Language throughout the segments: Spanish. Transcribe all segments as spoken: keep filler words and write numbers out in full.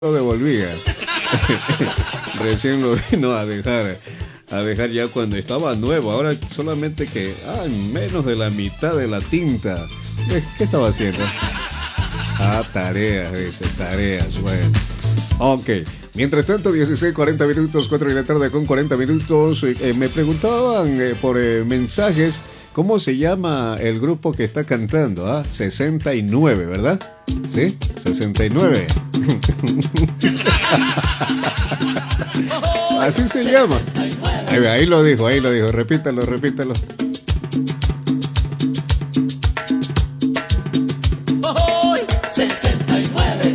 lo devolvía. Recién lo vino a dejar, a dejar ya cuando estaba nuevo. Ahora solamente que, ah, menos de la mitad de la tinta. ¿Qué, qué estaba haciendo? Ah, tareas, dice, tareas, bueno. Ok. Mientras tanto, dieciséis, cuarenta minutos, cuatro de la tarde con cuarenta minutos. Eh, me preguntaban eh, por eh, mensajes, ¿cómo se llama el grupo que está cantando? Ah, sesenta y nueve, ¿verdad? ¿Sí? sesenta y nueve. Así se llama. Ahí, ahí lo dijo, ahí lo dijo. Repítalo, repítalo. sesenta y nueve.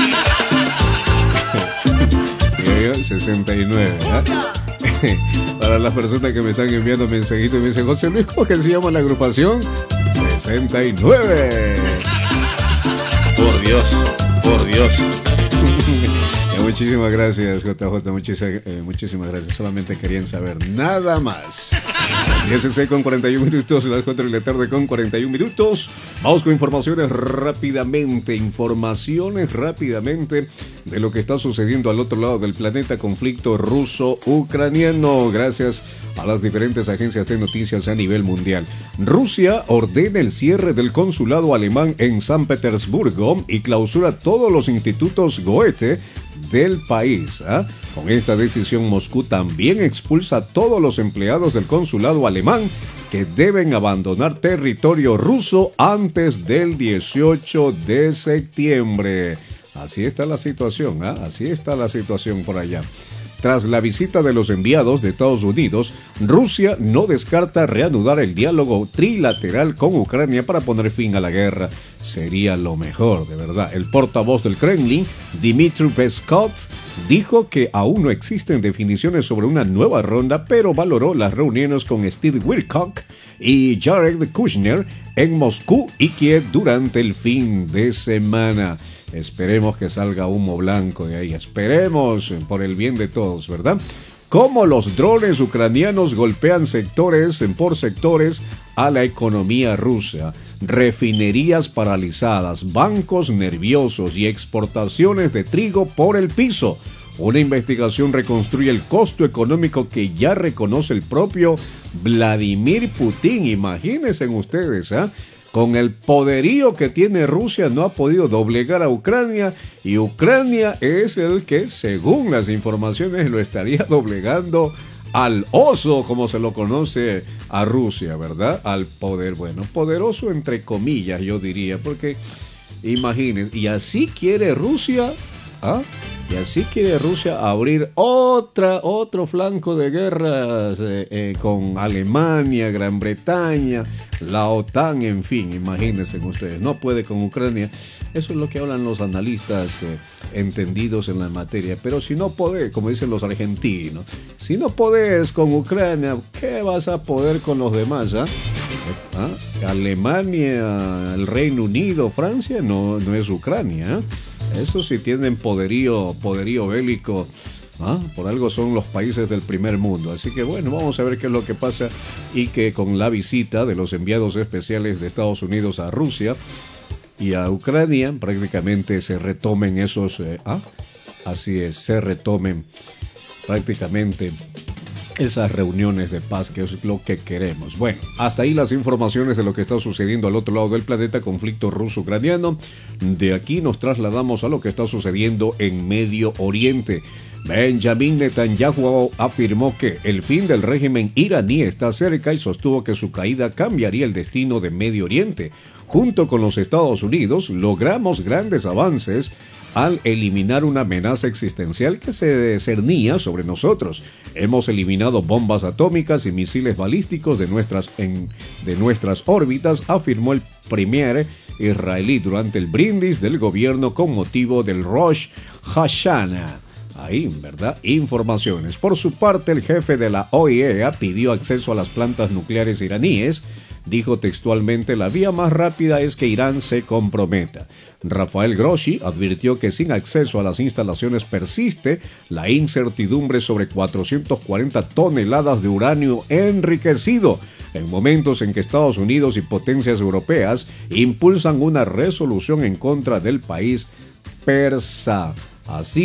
sesenta y nueve, ¿eh? Para las personas que me están enviando mensajitos y me dicen, José Luis, ¿cómo que se llama la agrupación? sesenta y nueve. Por Dios, por Dios. Muchísimas gracias, J J, muchísimas, eh, muchísimas gracias. Solamente querían saber nada más. dieciséis con cuarenta y uno minutos, las cuatro de la tarde con cuarenta y uno minutos. Vamos con informaciones rápidamente, informaciones rápidamente de lo que está sucediendo al otro lado del planeta, conflicto ruso-ucraniano, gracias a las diferentes agencias de noticias a nivel mundial. Rusia ordena el cierre del consulado alemán en San Petersburgo y clausura todos los institutos Goethe del país. ¿eh? Con esta decisión, Moscú también expulsa a todos los empleados del consulado alemán que deben abandonar territorio ruso antes del dieciocho de septiembre. Así está la situación, ¿eh? así está la situación por allá. Tras la visita de los enviados de Estados Unidos, Rusia no descarta reanudar el diálogo trilateral con Ucrania para poner fin a la guerra. Sería lo mejor, de verdad. El portavoz del Kremlin, Dmitry Peskov, dijo que aún no existen definiciones sobre una nueva ronda, pero valoró las reuniones con Steve Witkoff y Jared Kushner en Moscú y Kiev durante el fin de semana. Esperemos que salga humo blanco de ahí. Esperemos por el bien de todos, ¿verdad? Cómo los drones ucranianos golpean sectores por sectores a la economía rusa. Refinerías paralizadas, bancos nerviosos y exportaciones de trigo por el piso. Una investigación reconstruye el costo económico que ya reconoce el propio Vladimir Putin. Imagínense ustedes, ¿ah? ¿eh? Con el poderío que tiene Rusia no ha podido doblegar a Ucrania y Ucrania es el que, según las informaciones, lo estaría doblegando al oso, como se lo conoce a Rusia, ¿verdad? Al poder, bueno, poderoso entre comillas, yo diría, porque imagínense, y así quiere Rusia, ¿ah? Y así quiere Rusia abrir otra, otro flanco de guerras eh, eh, con Alemania, Gran Bretaña, la OTAN, en fin, imagínense ustedes, no puede con Ucrania. Eso es lo que hablan los analistas eh, entendidos en la materia. Pero si no podés, como dicen los argentinos, si no podés con Ucrania, ¿qué vas a poder con los demás? ¿Ah? ¿Ah? Alemania, el Reino Unido, Francia, no, no es Ucrania, ¿eh? Eso sí tienen poderío, poderío bélico. ¿Ah? Por algo son los países del primer mundo. Así que bueno, vamos a ver qué es lo que pasa y que con la visita de los enviados especiales de Estados Unidos a Rusia y a Ucrania prácticamente se retomen esos... Eh, ¿ah? Así es, se retomen prácticamente esas reuniones de paz, que es lo que queremos. Bueno, hasta ahí las informaciones de lo que está sucediendo al otro lado del planeta, conflicto ruso-ucraniano. De aquí nos trasladamos a lo que está sucediendo en Medio Oriente. Benjamin Netanyahu afirmó que el fin del régimen iraní está cerca y sostuvo que su caída cambiaría el destino de Medio Oriente. Junto con los Estados Unidos, logramos grandes avances al eliminar una amenaza existencial que se cernía sobre nosotros. Hemos eliminado bombas atómicas y misiles balísticos de nuestras, en, de nuestras órbitas, afirmó el premier israelí durante el brindis del gobierno con motivo del Rosh Hashanah. Ahí, ¿verdad? Informaciones. Por su parte, el jefe de la O E A pidió acceso a las plantas nucleares iraníes. Dijo textualmente, la vía más rápida es que Irán se comprometa. Rafael Grossi advirtió que sin acceso a las instalaciones persiste la incertidumbre sobre cuatrocientas cuarenta toneladas de uranio enriquecido, en momentos en que Estados Unidos y potencias europeas impulsan una resolución en contra del país persa. Así